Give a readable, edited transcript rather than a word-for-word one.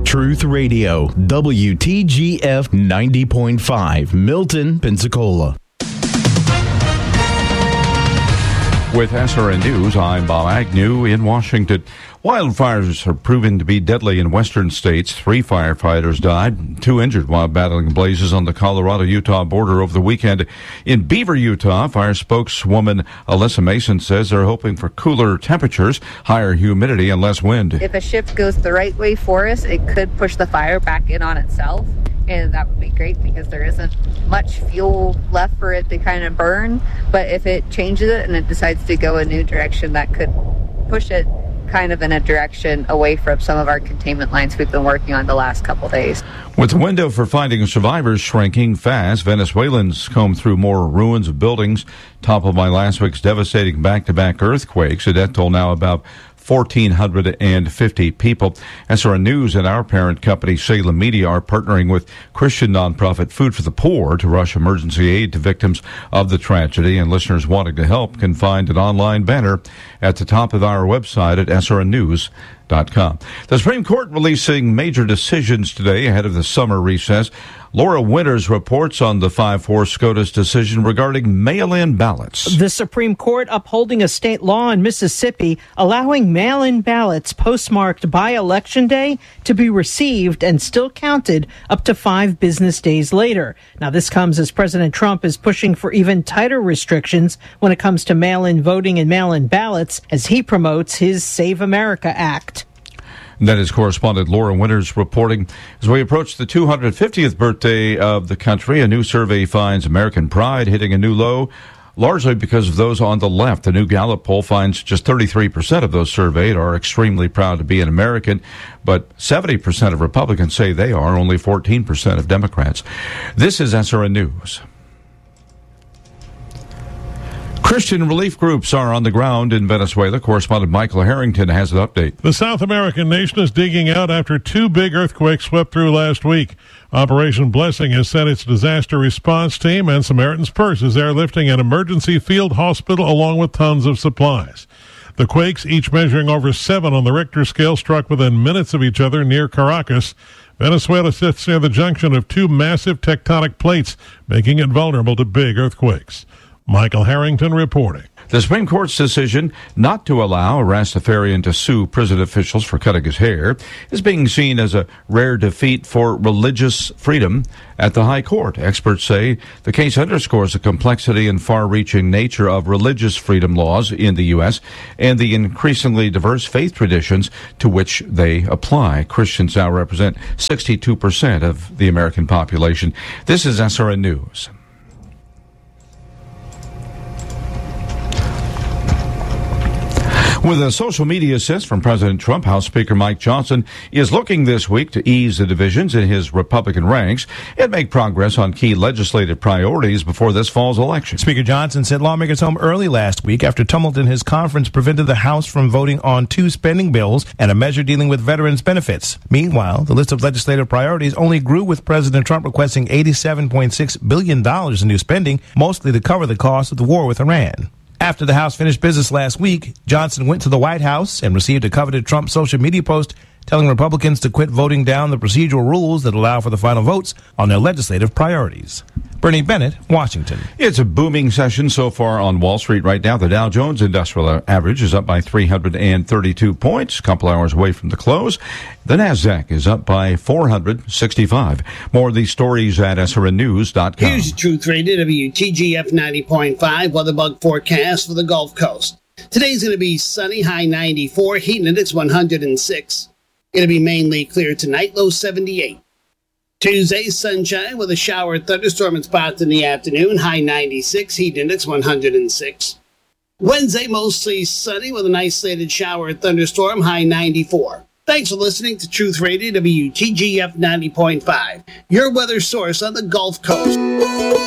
Truth Radio, WTGF 90.5, Milton, Pensacola. With SRN News, I'm Bob Agnew in Washington. Wildfires are proving to be deadly in western states. 3 firefighters died, 2 injured while battling blazes on the Colorado-Utah border over the weekend. In Beaver, Utah, fire spokeswoman Alyssa Mason says they're hoping for cooler temperatures, higher humidity, and less wind. If a shift goes the right way for us, it could push the fire back in on itself. And that would be great because there isn't much fuel left for it to kind of burn. But if it changes it and it decides to go a new direction, that could push it kind of in a direction away from some of our containment lines we've been working on the last couple days. With the window for finding survivors shrinking fast, Venezuelans comb through more ruins of buildings toppled by last week's devastating back-to-back earthquakes. A death toll now about 1,450 people. SRN News and our parent company, Salem Media, are partnering with Christian nonprofit Food for the Poor to rush emergency aid to victims of the tragedy. And listeners wanting to help can find an online banner at the top of our website at srnnews.com. The Supreme Court releasing major decisions today ahead of the summer recess. Laura Winters reports on the 5-4 SCOTUS decision regarding mail-in ballots. The Supreme Court upholding a state law in Mississippi allowing mail-in ballots postmarked by Election Day to be received and still counted up to 5 business days later. Now, this comes as President Trump is pushing for even tighter restrictions when it comes to mail-in voting and mail-in ballots as he promotes his Save America Act. That is correspondent Laura Winters reporting. As we approach the 250th birthday of the country, a new survey finds American pride hitting a new low, largely because of those on the left. The new Gallup poll finds just 33% of those surveyed are extremely proud to be an American, but 70% of Republicans say they are, only 14% of Democrats. This is SRN News. Christian relief groups are on the ground in Venezuela. Correspondent Michael Harrington has an update. The South American nation is digging out after 2 big earthquakes swept through last week. Operation Blessing has sent its disaster response team, and Samaritan's Purse is airlifting an emergency field hospital along with tons of supplies. The quakes, each measuring over 7 on the Richter scale, struck within minutes of each other near Caracas. Venezuela sits near the junction of 2 massive tectonic plates, making it vulnerable to big earthquakes. Michael Harrington reporting. The Supreme Court's decision not to allow a Rastafarian to sue prison officials for cutting his hair is being seen as a rare defeat for religious freedom at the High Court. Experts say the case underscores the complexity and far-reaching nature of religious freedom laws in the U.S. and the increasingly diverse faith traditions to which they apply. Christians now represent 62% of the American population. This is SRN News. With a social media assist from President Trump, House Speaker Mike Johnson is looking this week to ease the divisions in his Republican ranks and make progress on key legislative priorities before this fall's election. Speaker Johnson sent lawmakers home early last week after tumult in his conference prevented the House from voting on 2 spending bills and a measure dealing with veterans' benefits. Meanwhile, the list of legislative priorities only grew with President Trump requesting $87.6 billion in new spending, mostly to cover the cost of the war with Iran. After the House finished business last week, Johnson went to the White House and received a coveted Trump social media post telling Republicans to quit voting down the procedural rules that allow for the final votes on their legislative priorities. Bernie Bennett, Washington. It's a booming session so far on Wall Street right now. The Dow Jones Industrial Average is up by 332 points, a couple hours away from the close. The NASDAQ is up by 465. More of these stories at srnnews.com. Here's your Truth Radio WTGF 90.5 weather bug forecast for the Gulf Coast. Today's going to be sunny, high 94, heat index 106. Going to be mainly clear tonight, low 78. Tuesday, sunshine with a shower and thunderstorm in spots in the afternoon, high 96, heat index 106. Wednesday, mostly sunny with an isolated shower and thunderstorm, high 94. Thanks for listening to Truth Radio WTGF 90.5, your weather source on the Gulf Coast.